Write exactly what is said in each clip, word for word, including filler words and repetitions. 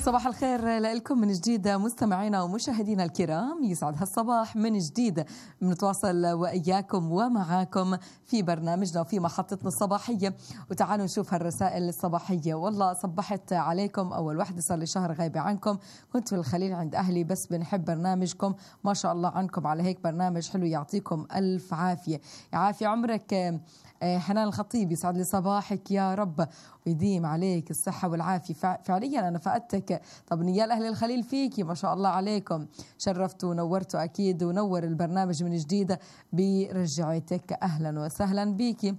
صباح الخير لكم من جديد مستمعينا ومشاهدينا الكرام. يسعد هالصباح من جديد بنتواصل وإياكم ومعاكم في برنامجنا وفي محطتنا الصباحية، وتعالوا نشوف هالرسائل الصباحية. والله صبحت عليكم، أول واحدة صار لي شهر غايبة عنكم، كنت في الخليل عند أهلي، بس بنحب برنامجكم ما شاء الله عنكم على هيك برنامج حلو، يعطيكم ألف عافية. يعافي عمرك حنان الخطيب، يسعد لي صباحك يا رب ويديم عليك الصحة والعافية. فعليا أنا فقدتك. طب نيال أهل الخليل فيكي ما شاء الله عليكم، شرفتوا ونورتوا أكيد، ونور البرنامج من جديد برجعتك، أهلا وسهلا بيكي.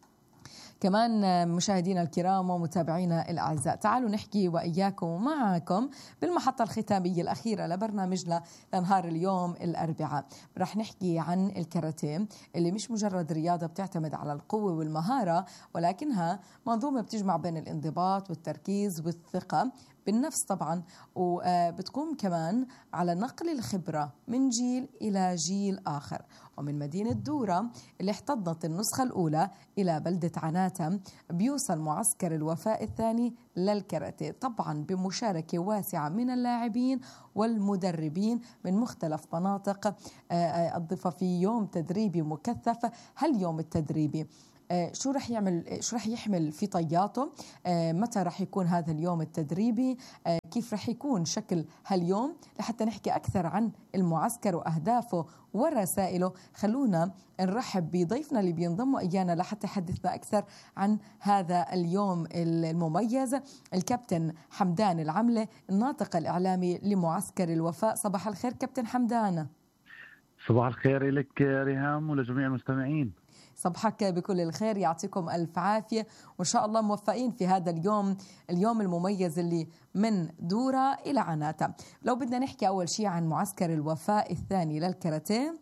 كمان مشاهدينا الكرام ومتابعينا الأعزاء، تعالوا نحكي وإياكم ومعكم بالمحطة الختامية الأخيرة لبرنامجنا لنهار اليوم الأربعاء. رح نحكي عن الكاراتيه اللي مش مجرد رياضة بتعتمد على القوة والمهارة، ولكنها منظومة بتجمع بين الانضباط والتركيز والثقة بالنفس طبعا، وبتقوم كمان على نقل الخبرة من جيل إلى جيل آخر. ومن مدينة دورة اللي احتضنت النسخة الأولى إلى بلدة عناتة، بيوصل معسكر الوفاء الثاني للكاراتيه، طبعا بمشاركة واسعة من اللاعبين والمدربين من مختلف مناطق الضفة، في يوم تدريبي مكثف. هل يوم التدريبي شو رح يعمل، شو رح يحمل في طياته، متى رح يكون هذا اليوم التدريبي، كيف رح يكون شكل هاليوم؟ لحتى نحكي أكثر عن المعسكر وأهدافه ورسائله، خلونا نرحب بضيفنا اللي بينضموا إيانا لحتى يحدثنا أكثر عن هذا اليوم المميز، الكابتن حمدان العملة، الناطق الإعلامي لمعسكر الوفاء. صباح الخير كابتن حمدان. صباح الخير لك ريهام ولجميع المستمعين. صبحك بكل الخير، يعطيكم ألف عافية، وإن شاء الله موفقين في هذا اليوم اليوم المميز اللي من دورة إلى عناتة. لو بدنا نحكي أول شيء عن معسكر الوفاء الثاني للكاراتيه،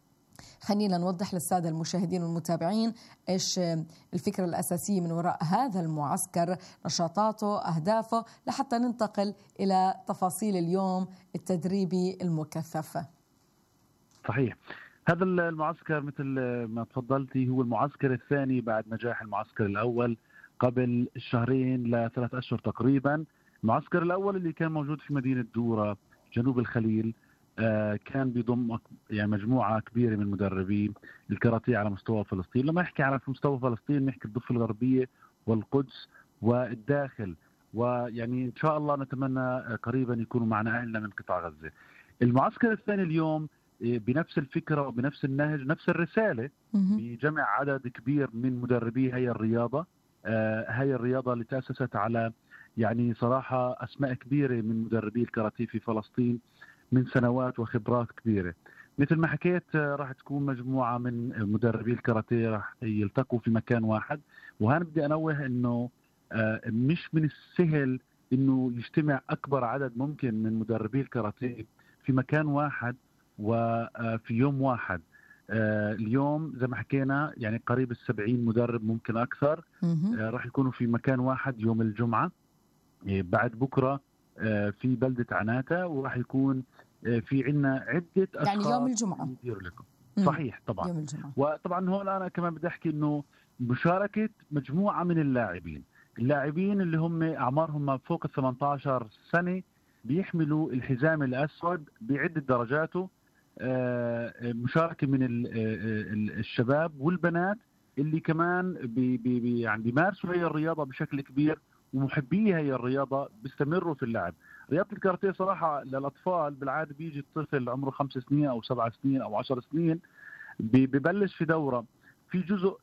خلينا نوضح للسادة المشاهدين والمتابعين إيش الفكرة الأساسية من وراء هذا المعسكر، نشاطاته، أهدافه، لحتى ننتقل إلى تفاصيل اليوم التدريبي المكثف. صحيح، هذا المعسكر مثل ما تفضلتي هو المعسكر الثاني بعد نجاح المعسكر الأول قبل شهرين لثلاث أشهر تقريبا. المعسكر الأول اللي كان موجود في مدينة دورة جنوب الخليل كان بيضم يعني مجموعة كبيرة من مدربي الكاراتيه على مستوى فلسطين. لما نحكي على مستوى فلسطين نحكي الضفة الغربية والقدس والداخل، ويعني إن شاء الله نتمنى قريبا يكونوا معنا أهلنا من قطاع غزة. المعسكر الثاني اليوم بنفس الفكرة وبنفس النهج، نفس الرسالة، بجمع عدد كبير من مدربي هاي الرياضة. آه هاي الرياضة اللي تأسست على يعني صراحة أسماء كبيرة من مدربي الكاراتيه في فلسطين من سنوات وخبرات كبيرة. مثل ما حكيت آه راح تكون مجموعة من مدربي الكاراتيه راح يلتقوا في مكان واحد، وهنا بدي أنوه إنه آه مش من السهل إنه يجتمع أكبر عدد ممكن من مدربي الكاراتيه في مكان واحد وفي يوم واحد. اليوم زي ما حكينا يعني قريب السبعين مدرب ممكن أكثر راح يكونوا في مكان واحد يوم الجمعة بعد بكرة في بلدة عناتة، وراح يكون في عنا عدة أشخاص يعني يوم الجمعة يديروا لكم. صحيح طبعا يوم الجمعة. وطبعا هون أنا كمان بدي أحكي إنه مشاركة مجموعة من اللاعبين اللاعبين اللي هم أعمارهم فوق ثمانية عشر سنة بيحملوا الحزام الأسود بعدة درجاته، مشاركة من الشباب والبنات اللي كمان بي بي يعني بيمارسوا هي الرياضة بشكل كبير، ومحبي هي الرياضة بيستمروا في اللعب. رياضة الكاراتيه صراحة للأطفال بالعادة بيجي الطفل عمره خمس سنين أو سبع سنين أو عشر سنين ببلش في دورة، في جزء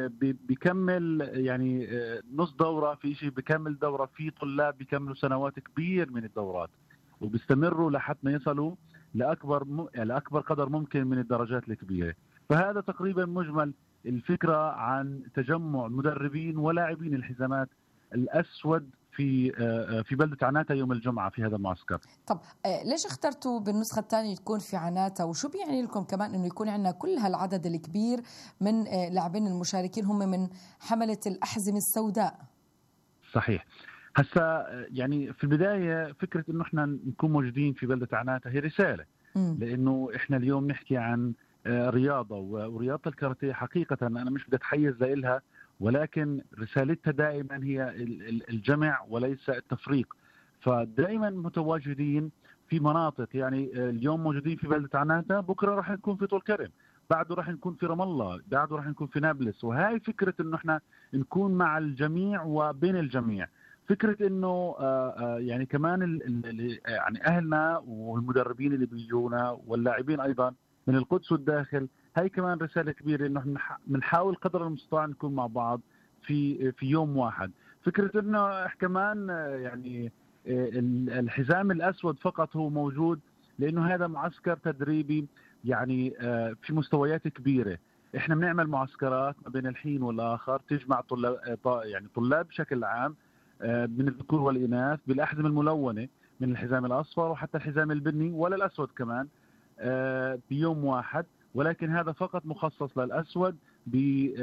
بيكمل يعني نص دورة، في شيء بيكمل دورة، في طلاب بيكملوا سنوات كبير من الدورات وبيستمروا لحد ما يصلوا لأكبر م... لأكبر قدر ممكن من الدرجات الكبيرة. فهذا تقريبا مجمل الفكرة عن تجمع مدربين ولاعبين الحزامات الأسود في في بلدة عناتة يوم الجمعة في هذا المعسكر. طب ليش اخترتوا بالنسخة الثانية تكون في عناتة، وشو بيعني لكم كمان إنه يكون عندنا كل هالعدد الكبير من لاعبين المشاركين هم من حملة الأحزمة السوداء؟ صحيح. هسا يعني في البداية فكرة إنه إحنا نكون موجودين في بلدة عناتة هي رسالة، م. لأنه إحنا اليوم نحكي عن رياضة، ورياضة الكاراتيه حقيقة أنا مش بدي أتحيز لإلها، ولكن رسالتها دائما هي الجمع وليس التفريق. فدائما متواجدين في مناطق، يعني اليوم موجودين في بلدة عناتة، بكره راح نكون في طول كرم، بعده راح نكون في رام الله، بعده راح نكون في نابلس. وهاي فكرة انه احنا نكون مع الجميع وبين الجميع. فكرة انه يعني كمان يعني اهلنا والمدربين اللي بيجونا واللاعبين ايضا من القدس والداخل، هاي كمان رسالة كبيرة انه احنا بنحاول قدر المستطاع نكون مع بعض في في يوم واحد. فكرة انه كمان يعني الحزام الاسود فقط هو موجود لانه هذا معسكر تدريبي يعني في مستويات كبيرة. احنا بنعمل معسكرات ما بين الحين والاخر تجمع طلاب، يعني طلاب بشكل عام من الذكور والاناث بالاحزمة الملونة من الحزام الاصفر وحتى الحزام البني ولا الاسود كمان بيوم واحد، ولكن هذا فقط مخصص للاسود ب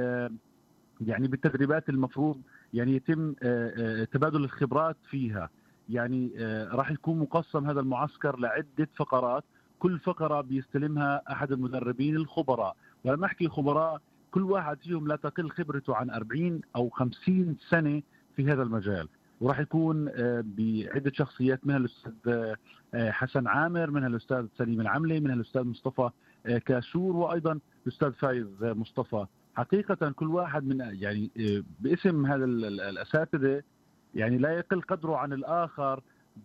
يعني بالتدريبات المفروض يعني يتم تبادل الخبرات فيها. يعني راح يكون مقسم هذا المعسكر لعدة فقرات، كل فقرة بيستلمها أحد المدربين الخبراء، ولما أحكي خبراء كل واحد فيهم لا تقل خبرته عن أربعين أو خمسين سنة في هذا المجال. وراح يكون بعدة شخصيات، منها الأستاذ حسن عامر، منها الأستاذ سليم العملي، منها الأستاذ مصطفى كاشور، وأيضا الأستاذ فايز مصطفى. حقيقة كل واحد من يعني باسم هذا الأساتذة يعني لا يقل قدره عن الآخر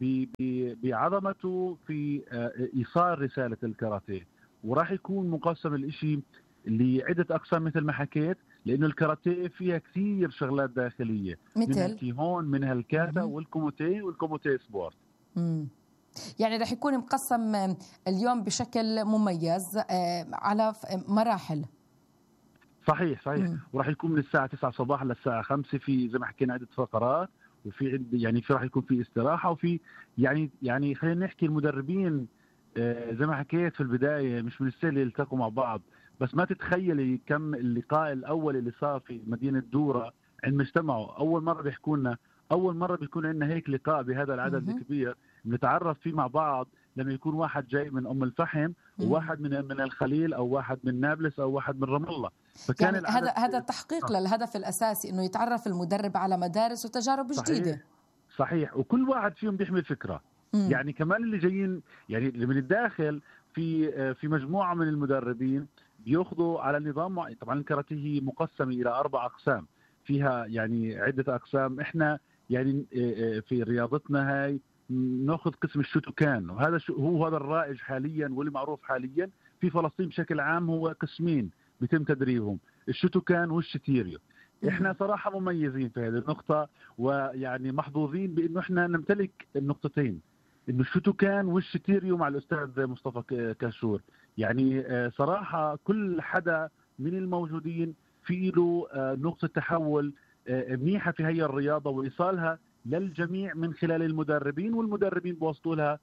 بعظمته في إيصال رسالة الكاراتيه. وراح يكون مقسم الإشي لعدة أقسام مثل ما حكيت، لأنه الكاراتيه فيها كثير شغلات داخلية، منها الكيهون، منها الكاتا والكوموتيه والكوموتيه سبورت. مم. يعني راح يكون مقسم اليوم بشكل مميز على مراحل. صحيح صحيح مم. وراح يكون من الساعة تسعة صباحا للساعة خمسة في زي ما حكينا عدة فقرات، وفي يعني في راح يكون في استراحة، وفي يعني يعني خلينا نحكي المدربين زي ما حكيت في البداية مش من السهل يلتقوا مع بعض، بس ما تتخيلي كم اللقاء الأول اللي صار في مدينة دورة عندما اجتمعوا أول مرة بيحكوا لنا، أول مرة بيكون عندنا هيك لقاء بهذا العدد مم. الكبير نتعرف فيه مع بعض، لما يكون واحد جاي من أم الفحم وواحد من من الخليل أو واحد من نابلس أو واحد من رام الله. فكان يعني هذا هذا تحقيق آه. للهدف الأساسي، إنه يتعرف المدرب على مدارس وتجارب صحيح. جديدة. صحيح، وكل واحد فيهم بيحمل فكرة. مم. يعني كمان اللي جايين يعني اللي من الداخل في في مجموعة من المدربين بياخذوا على نظام معين. طبعا الكاراتيه مقسمة إلى أربع أقسام، فيها يعني عدة أقسام. إحنا يعني في رياضتنا هاي ناخذ قسم الشوتوكان، وهذا هو هذا الرائج حاليا واللي معروف حاليا في فلسطين بشكل عام. هو قسمين بيتم تدريبهم، الشوتوكان والشتيريو. احنا صراحة مميزين في هذه النقطة، ويعني محظوظين بانه احنا نمتلك النقطتين، انه الشوتوكان والشتيريو مع الاستاذ مصطفى كاشور. يعني صراحة كل حدا من الموجودين في له نقطة تحول منيحة في هي الرياضة وإيصالها للجميع من خلال المدربين، والمدربين بوصلوا لها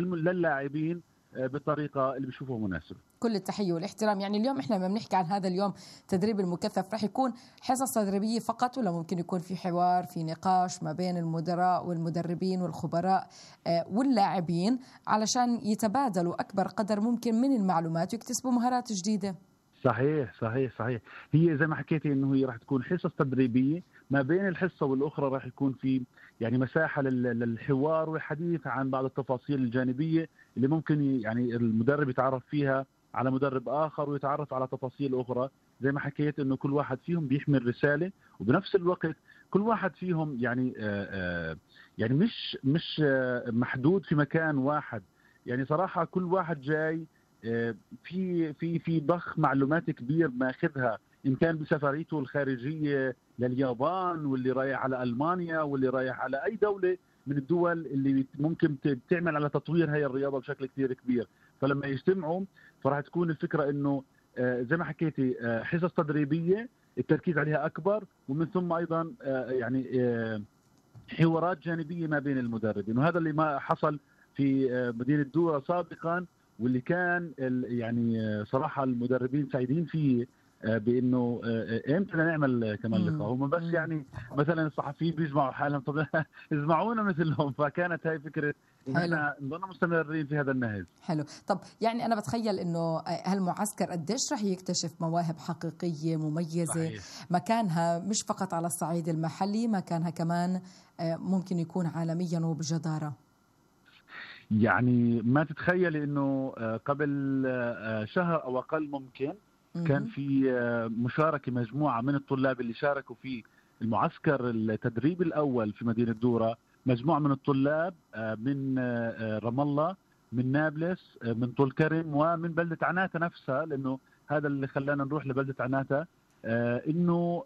للاعبين بالطريقة اللي بيشوفوها مناسبة. كل التحية والاحترام. يعني اليوم احنا لما بنحكي عن هذا اليوم تدريب المكثف، رح يكون حصص تدريبية فقط، ولا ممكن يكون في حوار، في نقاش ما بين المدراء والمدربين والخبراء واللاعبين علشان يتبادلوا أكبر قدر ممكن من المعلومات ويكتسبوا مهارات جديدة؟ صحيح صحيح صحيح. هي زي ما حكيتي انه هي راح تكون حصص تدريبيه، ما بين الحصه والاخرى راح يكون في يعني مساحه للحوار والحديث عن بعض التفاصيل الجانبيه اللي ممكن يعني المدرب يتعرف فيها على مدرب اخر ويتعرف على تفاصيل اخرى. زي ما حكيت انه كل واحد فيهم بيحمل رساله، وبنفس الوقت كل واحد فيهم يعني آآ آآ يعني مش مش محدود في مكان واحد. يعني صراحه كل واحد جاي في في في ضخ معلومات كبير ماخذها، ان كان بسفريته الخارجيه لليابان، واللي رايح على المانيا، واللي رايح على اي دوله من الدول اللي ممكن تعمل على تطوير هاي الرياضه بشكل كثير كبير. فلما يجتمعوا فراح تكون الفكره انه زي ما حكيتي حصص تدريبيه التركيز عليها اكبر، ومن ثم ايضا يعني حوارات جانبيه ما بين المدربين. وهذا اللي ما حصل في مدينه دورة سابقا، واللي كان يعني صراحة المدربين سعيدين فيه بانه امتى بدنا نعمل كمان لقاء. هم بس يعني مثلا الصحفيين بيجمعوا حالهم، طب يجمعونا مثلهم. فكانت هاي فكره ان احنا نضلنا مستمرين في هذا النهج. حلو. طب يعني انا بتخيل انه هالمعسكر قديش رح يكتشف مواهب حقيقيه مميزه. صحيح. مكانها مش فقط على الصعيد المحلي، مكانها كمان ممكن يكون عالميا وبجداره. يعني ما تتخيلي انه قبل شهر او اقل ممكن كان في مشاركه مجموعه من الطلاب اللي شاركوا في المعسكر التدريب الاول في مدينه دورة، مجموعه من الطلاب من رام الله، من نابلس، من طول كرم، ومن بلده عناتة نفسها، لانه هذا اللي خلانا نروح لبلده عناتة، انه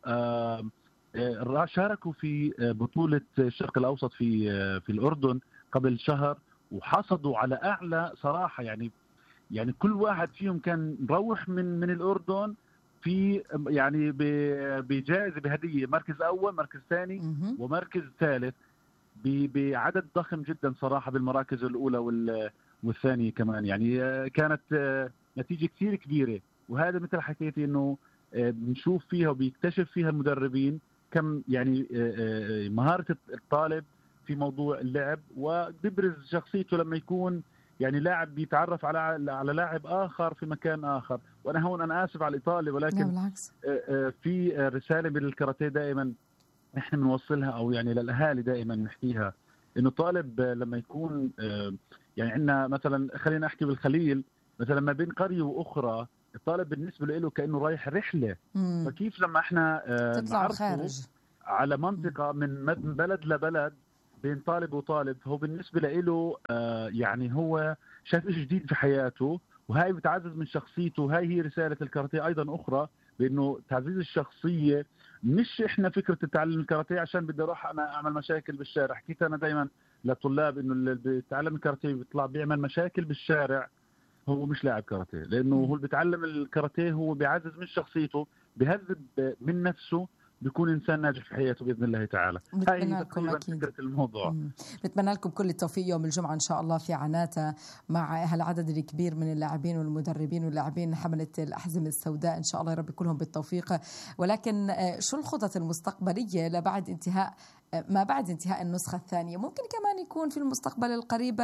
شاركوا في بطوله الشرق الاوسط في في الاردن قبل شهر، وحصدوا على اعلى صراحه. يعني يعني كل واحد فيهم كان مروح من من الاردن في يعني بجائزه بهديه، مركز اول، مركز ثاني، ومركز ثالث، بعدد ضخم جدا صراحه بالمراكز الاولى والثانيه كمان. يعني كانت نتيجه كثير كبيره. وهذا مثل حكيتي انه بنشوف فيها وبيكتشف فيها المدربين كم يعني مهاره الطالب في موضوع اللعب، وبيبرز شخصيته لما يكون يعني لاعب بيتعرف على على لاعب اخر في مكان اخر. وانا هون انا اسف على الايطالي، ولكن في رساله من الكاراتيه دائما احنا بنوصلها، او يعني للاهالي دائما نحكيها، انه الطالب لما يكون يعني عندنا مثلا، خلينا احكي بالخليل مثلا، ما بين قريه واخرى الطالب بالنسبه له كانه رايح رحله. مم. فكيف لما احنا نعرفه على منطقه من بلد لبلد بين طالب وطالب، هو بالنسبة له آه يعني هو شاف شيء جديد في حياته، وهاي بتعزز من شخصيته. وهاي هي رسالة الكاراتيه أيضا أخرى، بأنه تعزيز الشخصية. مش إحنا فكرة التعلم الكاراتيه عشان بدي أروح أنا أعمل مشاكل بالشارع. حكيت أنا دايما للطلاب إنه اللي بيتعلم الكاراتيه بيطلع بيعمل مشاكل بالشارع هو مش لاعب كاراتيه، لأنه هو اللي بيتعلم الكاراتيه هو بيعزز من شخصيته، بيهذب من نفسه، بيكون إنسان ناجح في حياته بإذن الله تعالى. بتمنى لكم أكيد الموضوع. بتمنى لكم كل التوفيق يوم الجمعة إن شاء الله في عناتة مع هالعدد الكبير من اللاعبين والمدربين واللاعبين حملة الأحزمة السوداء. إن شاء الله يا رب كلهم بالتوفيق. ولكن شو الخطط المستقبلية لبعد انتهاء ما بعد انتهاء النسخة الثانية؟ ممكن كمان يكون في المستقبل القريب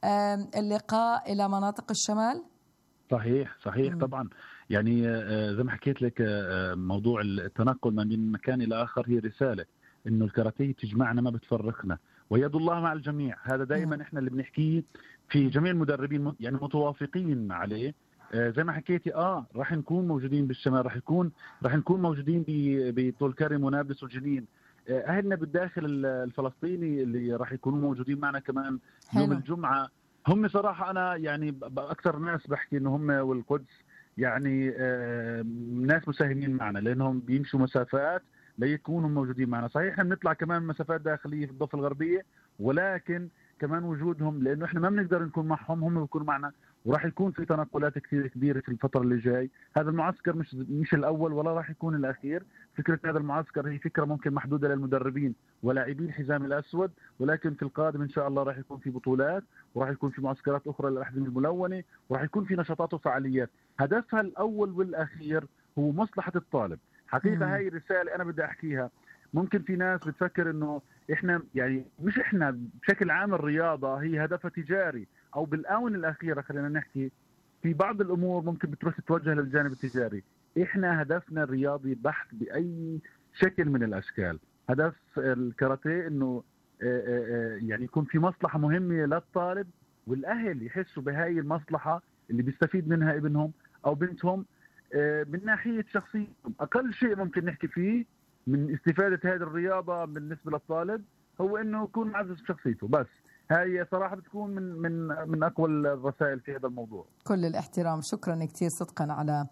اللقاء إلى مناطق الشمال؟ صحيح صحيح. م. طبعا يعني زي ما حكيت لك، موضوع التنقل من بين مكان إلى آخر هي رسالة إنه الكاراتيه تجمعنا ما بتفرقنا، ويد الله مع الجميع. هذا دائما إحنا اللي بنحكيه في جميع المدربين، يعني متوافقين عليه. زي ما حكيتي اه راح نكون موجودين بالشمال، راح يكون راح نكون موجودين بطول كرم ونابلس وجنين. أهلنا بالداخل الفلسطيني اللي راح يكونوا موجودين معنا كمان يوم الجمعة، هم صراحة أنا يعني أكثر ناس بحكي إنه هم والقدس يعني آه ناس مساهمين معنا، لأنهم بيمشوا مسافات ليكونوا موجودين معنا. صحيح بنطلع كمان مسافات داخلية في الضفة الغربية، ولكن كمان وجودهم، لأنه إحنا ما بنقدر نكون معهم، هم بيكونوا معنا. وراح يكون في تنقلات كثير كبيرة في الفترة اللي جاي. هذا المعسكر مش مش الأول ولا راح يكون الأخير. فكرة هذا المعسكر هي فكرة ممكن محدودة للمدربين ولاعبين الحزام الأسود، ولكن في القادم إن شاء الله راح يكون في بطولات، وراح يكون في معسكرات أخرى للأحزمة الملونة، وراح يكون في نشاطات وفعاليات. هدفها الأول والأخير هو مصلحة الطالب. حقيقة هاي الرسالة أنا بدي أحكيها. ممكن في ناس بتفكر إنه إحنا يعني مش إحنا بشكل عام الرياضة هي هدفها تجاري، أو بالآونة الأخيرة خلينا نحكي في بعض الأمور ممكن بتروح تتوجه للجانب التجاري. إحنا هدفنا الرياضي بحت بأي شكل من الأشكال. هدف الكاراتيه إنه يعني يكون في مصلحة مهمة للطالب، والأهل يحسوا بهاي المصلحة اللي بيستفيد منها ابنهم أو بنتهم من ناحية شخصيتهم. أقل شيء ممكن نحكي فيه من استفادة هذه الرياضة بالنسبة للطالب هو إنه يكون معزز شخصيته بس. هاي صراحة بتكون من من من أقوى الرسائل في هذا الموضوع. كل الاحترام، شكرا كثير صدقا على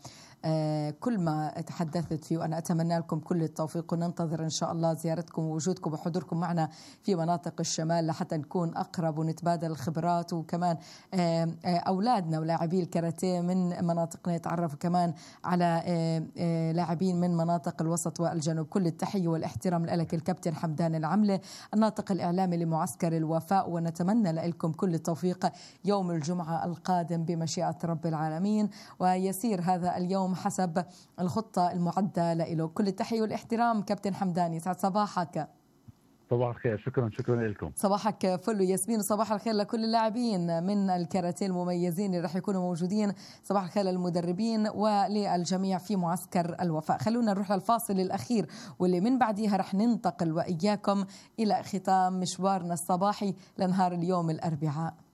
كل ما تحدثت فيه، وأنا أتمنى لكم كل التوفيق، وننتظر إن شاء الله زيارتكم ووجودكم وحضوركم معنا في مناطق الشمال لحتى نكون أقرب ونتبادل الخبرات، وكمان أولادنا ولاعبي الكاراتيه من مناطقنا يتعرفوا كمان على لاعبين من مناطق الوسط والجنوب. كل التحية والاحترام لك الكابتن حمدان العملة، الناطق الإعلامي لمعسكر الوفاء، ونتمنى لكم كل التوفيق يوم الجمعة القادم بمشيئة بمشيئة رب العالمين، ويسير هذا اليوم حسب الخطة المعدة له. كل التحية والاحترام كابتن حمدان، يسعد صباحك. صباح الخير، شكرا شكرا لكم. صباحك فل ياسمين، وصباح الخير لكل اللاعبين من الكاراتيه المميزين اللي رح يكونوا موجودين. صباح الخير للمدربين وللجميع في معسكر الوفاء. خلونا نروح للفاصل الأخير واللي من بعدها رح ننتقل وإياكم إلى ختام مشوارنا الصباحي لنهار اليوم الأربعاء.